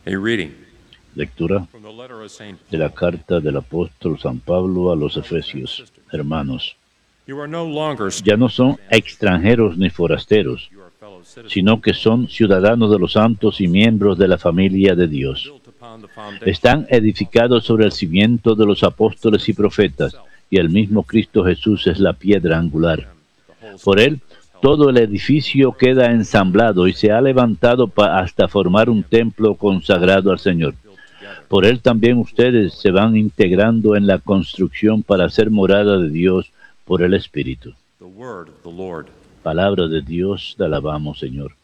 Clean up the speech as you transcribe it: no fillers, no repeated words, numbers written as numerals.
A reading Lectura from the letter of St. de la Paul. carta del apóstol San Pablo a los Efesios. Hermanos, You are no longer ya no son extranjeros ni forasteros, you are fellow citizens sino que son ciudadanos de los santos y miembros de la familia de Dios. built upon the foundation Están edificados sobre el cimiento de los apóstoles y profetas, y el mismo Cristo Jesús es la piedra angular. the whole Por él, todo el edificio queda ensamblado y se ha levantado hasta formar un templo consagrado al Señor. built together. Por él también ustedes se van integrando en la construcción para ser morada de Dios por el Espíritu. The word of the Lord. Palabra de Dios, te alabamos, Señor.